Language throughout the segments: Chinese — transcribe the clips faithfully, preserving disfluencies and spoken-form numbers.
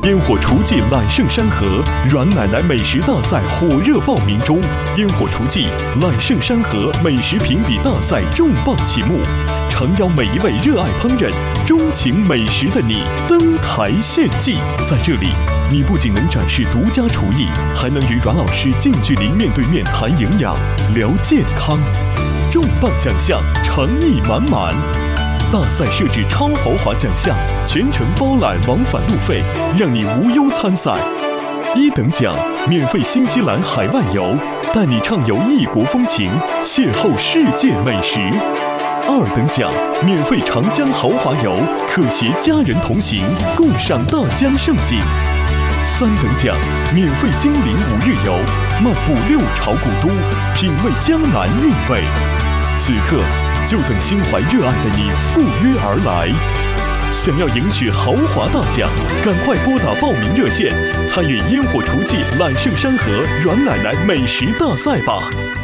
烟火厨技揽胜山河阮奶奶美食大赛火热报名中，烟火厨技揽胜山河美食评比大赛重磅启幕，诚邀每一位热爱烹饪、钟情美食的你登台献技。在这里，你不仅能展示独家厨艺，还能与阮老师近距离面对面谈营养、聊健康。重磅奖项，诚意满满。大赛设置超豪华奖项，全程包揽往返路费，让你无忧参赛。一等奖，免费新西兰海外游，带你畅游异国风情，邂逅世界美食。二等奖，免费长江豪华游，可携家人同行，共赏大江盛景。三等奖，免费金陵五日游，漫步六朝古都，品味江南韵味。此刻，就等心怀热爱的你赴约而来。想要赢取豪华大奖，赶快拨打报名热线，参与烟火厨技揽胜山河阮奶奶美食大赛吧。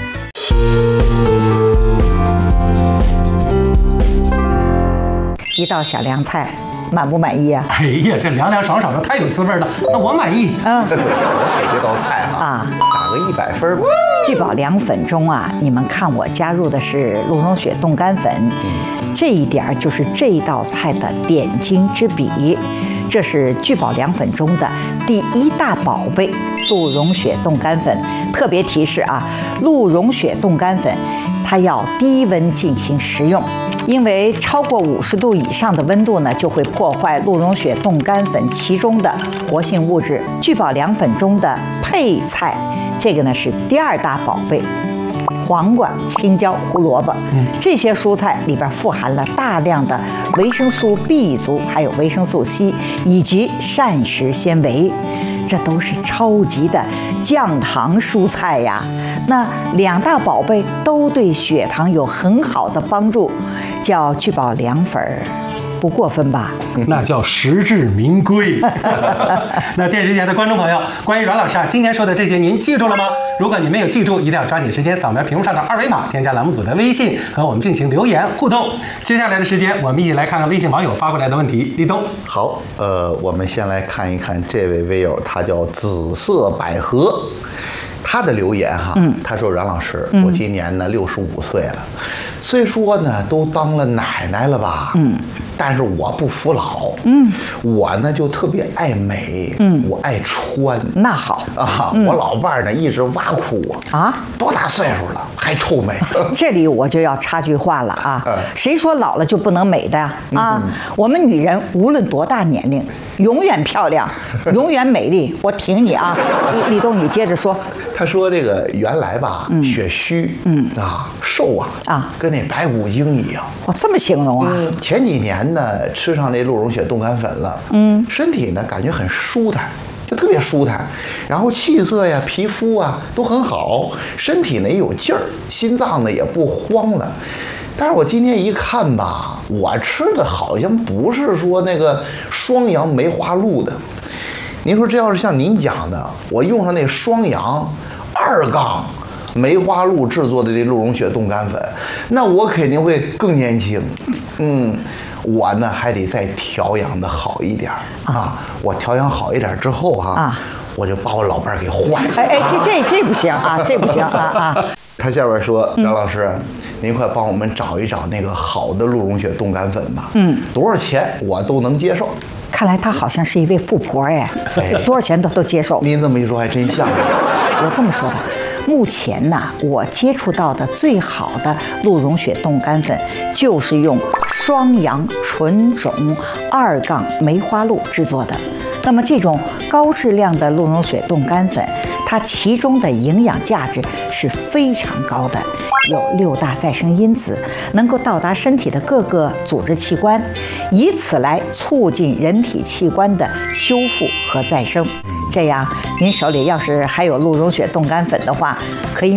一道小凉菜，满不满意啊？ 哎呀，这凉凉爽爽的，太有滋味了。那我满意。 嗯， 我给这道菜啊， 啊打个一百分吧。 聚宝凉粉中啊，你们看我加入的是鹿茸雪冻干粉，这一点儿就是这道菜的点睛之笔。这是聚宝凉粉中的第一大宝贝——鹿茸雪冻干粉。特别提示啊，鹿茸雪冻干粉它要低温进行食用，因为超过五十度以上的温度呢，就会破坏鹿茸雪冻干粉其中的活性物质。聚宝凉粉中的配菜，这个呢是第二大宝贝。黄瓜、青椒、胡萝卜，这些蔬菜里边富含了大量的维生素 B 族，还有维生素 C 以及膳食纤维，这都是超级的降糖蔬菜呀。那两大宝贝都对血糖有很好的帮助，叫聚宝凉粉儿，不过分吧？ 那叫实至名归。那电视前的观众朋友，关于阮老师啊今天说的这些，您记住了吗？如果你没有记住，一定要抓紧时间扫描屏幕上的二维码，添加栏目组的微信，和我们进行留言互动。接下来的时间，我们一起来看看微信网友发过来的问题。立冬， 好，呃，我们先来看一看这位微友，他叫紫色百合。他的留言哈，嗯、他说：“阮老师，嗯、我今年呢六十五岁了，虽说呢都当了奶奶了吧，嗯，但是我不服老，嗯，我呢就特别爱美，嗯，我爱穿。 那好啊，嗯、我老伴儿呢一直挖苦我啊，多大岁数了还臭美？ 这里我就要插句话了啊，嗯、谁说老了就不能美的呀？啊，嗯、我们女人无论多大年龄，永远漂亮，永远美丽。我挺你啊，李东，你接着说。” 他说：“这个原来吧，嗯、血虚，嗯啊，瘦啊，啊，跟那白骨精一样。 哦，这么形容啊？ 嗯、前几年呢，吃上这鹿茸雪冻干粉了，嗯，身体呢感觉很舒坦，就特别舒坦，然后气色呀、皮肤啊都很好，身体呢也有劲儿，心脏呢也不慌了。但是我今天一看吧，我吃的好像不是说那个双阳梅花鹿的。”您说这要是像您讲的，我用上那双阳二杠梅花鹿制作的这鹿茸雪冻干粉，那我肯定会更年轻。嗯，我呢还得再调养的好一点啊。我调养好一点之后哈、啊，我就把我老伴儿给换了。 哎哎，这这这不行啊，这不行啊啊！ 他下边说：“张老师，嗯、您快帮我们找一找那个好的鹿茸雪冻干粉吧。嗯，多少钱我都能接受。” 看来她好像是一位富婆哎，哎多少钱都都接受。 您这么一说还真像。 我这么说吧，目前呢，我接触到的最好的鹿茸雪冻干粉，就是用双阳纯种二杠梅花鹿制作的。那么这种高质量的鹿茸雪冻干粉，它其中的营养价值是非常高的，有六大再生因子，能够到达身体的各个组织器官，以此来促进人体器官的修复和再生。这样，您手里要是还有鹿茸雪冻干粉的话，可以